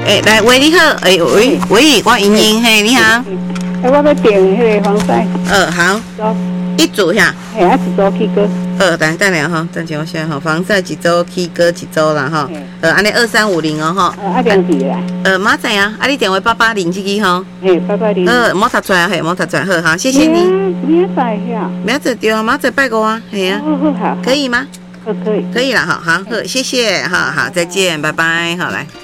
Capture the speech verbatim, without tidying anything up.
哎，来喂，你好，哎喂喂，我莹莹，嘿，你好。 哎，我要订迄个防晒。 呃，好。 走。 一组呀。 嘿，啊，一组起哥。 呃，等等下哈，等下我先哈，防晒一组，起哥一组啦哈。呃，安尼二三五零哦哈。 呃，啊，两字啦。 呃，马仔啊，啊，你电话八八零这个哈。 嘿，八八零。 呃，莫读出来，嘿，莫读出来，好好，谢谢你。 明仔呀。 明仔对啊，明仔拜五啊，嘿啊。 好好好。 可以吗？ 可可以。 可以了，好好好，谢谢，好好，再见，拜拜，好来。